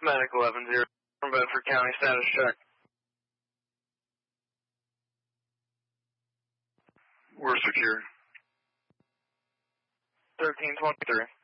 Medic 11-0 from Bedford County, status check. We're secure. 1323.